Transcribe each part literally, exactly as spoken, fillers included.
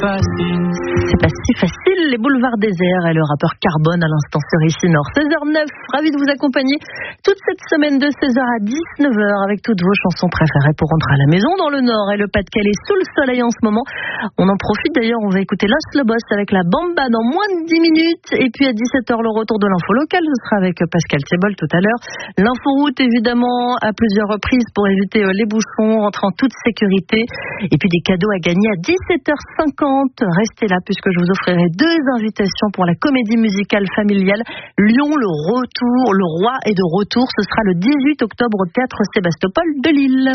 C'est pas si facile, les boulevards déserts et le rappeur Carbone à l'instant sur ici Nord. seize heures neuf, ravi de vous accompagner toute cette semaine de seize heures à dix-neuf heures avec toutes vos chansons préférées pour rentrer à la maison dans le Nord et le Pas-de-Calais sous le soleil en ce moment. On en profite d'ailleurs, on va écouter Los Lobos avec la Bamba dans moins de dix minutes et puis à dix-sept heures le retour de l'info locale, ce sera avec Pascal Thiebol tout à l'heure. L'inforoute évidemment à plusieurs reprises pour éviter les bouchons, rentrer en toute sécurité et puis des cadeaux à gagner à dix-sept heures cinquante. Restez là puisque je vous offrirai deux invitations pour la comédie musicale familiale Lyon le retour, le roi est de retour. Ce sera le dix-huit octobre au théâtre Sébastopol de Lille.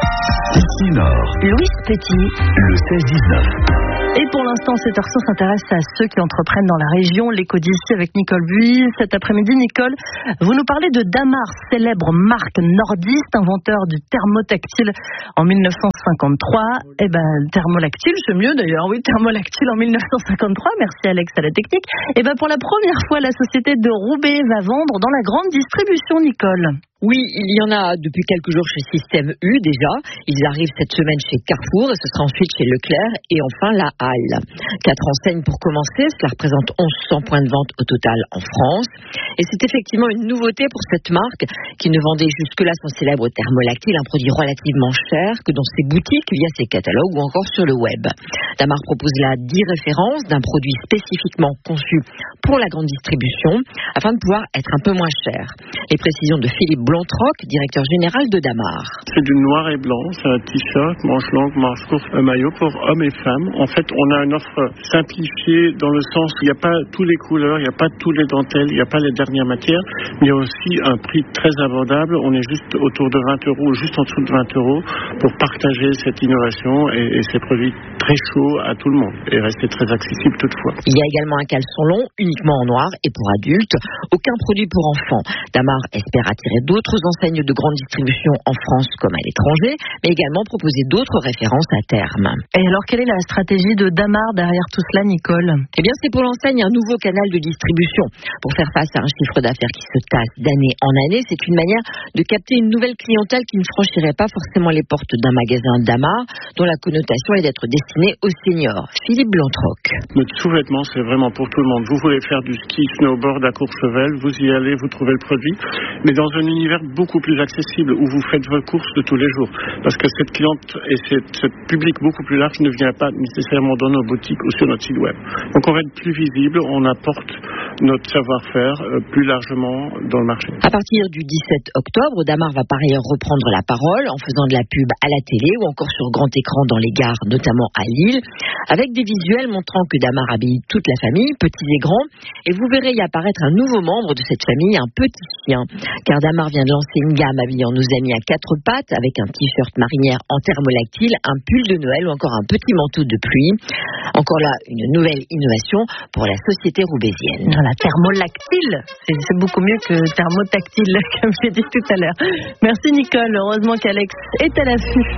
Ici Nord, Louis Petit, le seize dix-neuf. Et pour l'instant, cette heure-ci s'intéresse à ceux qui entreprennent dans la région. L'écho d'ici avec Nicole Buis. Cet après-midi, Nicole, vous nous parlez de Damar, célèbre marque nordiste, inventeur du thermotactile en mille neuf cent cinquante-trois. Eh ben, thermolactile, c'est mieux d'ailleurs. Oui, thermolactile en mille neuf cent cinquante-trois. Merci Alex à la technique. Eh ben, pour la première fois, la société de Roubaix va vendre dans la grande distribution, Nicole. Oui, il y en a depuis quelques jours chez Système U déjà. Ils arrivent cette semaine chez Carrefour et ce sera ensuite chez Leclerc et enfin la Halle. Quatre enseignes pour commencer, cela représente mille cent points de vente au total en France. Et c'est effectivement une nouveauté pour cette marque qui ne vendait jusque-là son célèbre thermolactyle, un produit relativement cher que dans ses boutiques, via ses catalogues ou encore sur le web. Damar propose là dix références d'un produit spécifiquement conçu pour la grande distribution afin de pouvoir être un peu moins cher. Les précisions de Philippe Blantroc, directeur général de Damar. C'est du noir et blanc, c'est un t-shirt, manche longue, manche courte, un maillot pour hommes et femmes. En fait, on a une offre simplifiée dans le sens où il n'y a pas toutes les couleurs, il n'y a pas tous les dentelles, il n'y a pas les dernières matières, mais il y a aussi un prix très abordable. On est juste autour de vingt euros, juste en dessous de vingt euros pour partager cette innovation et, et ces produits très chauds à tout le monde et rester très accessible toutefois. Il y a également un caleçon long, uniquement en noir et pour adultes, aucun produit pour enfants. Damar espère attirer d'autres D'autres enseignes de grande distribution en France comme à l'étranger, mais également proposer d'autres références à terme. Et alors, quelle est la stratégie de Damar derrière tout cela, Nicole ? Eh bien, c'est pour l'enseigne un nouveau canal de distribution. Pour faire face à un chiffre d'affaires qui se tasse d'année en année, c'est une manière de capter une nouvelle clientèle qui ne franchirait pas forcément les portes d'un magasin Damar, dont la connotation est d'être destinée aux seniors. Philippe Blantroc. Notre sous-vêtement, c'est vraiment pour tout le monde. Vous voulez faire du ski, snowboard à Courchevel, vous y allez, vous trouvez le produit, mais dans un univers beaucoup plus accessible où vous faites vos courses de tous les jours. Parce que cette cliente et ce public beaucoup plus large ne vient pas nécessairement dans nos boutiques ou sur notre site web. Donc on va être plus visible, on apporte notre savoir-faire plus largement dans le marché. À partir du dix-sept octobre, Damar va par ailleurs reprendre la parole en faisant de la pub à la télé ou encore sur grand écran dans les gares, notamment à Lille, avec des visuels montrant que Damar habille toute la famille, petits et grands, et vous verrez y apparaître un nouveau membre de cette famille, un petit chien. Car Damar vient de lancer une gamme habillant nos amis à quatre pattes avec un t-shirt marinière en thermolactyle, un pull de Noël ou encore un petit manteau de pluie. Encore là, une nouvelle innovation pour la société roubaisienne. Voilà, thermolactyle, c'est, c'est beaucoup mieux que thermotactile, comme j'ai dit tout à l'heure. Merci Nicole, heureusement qu'Alex est à l'affût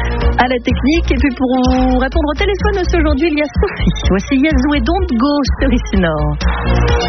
à la technique. Et puis pour vous répondre au téléphone aussi aujourd'hui, il y a Sophie. Voici Yazoo et Don't Go sur ici Nord.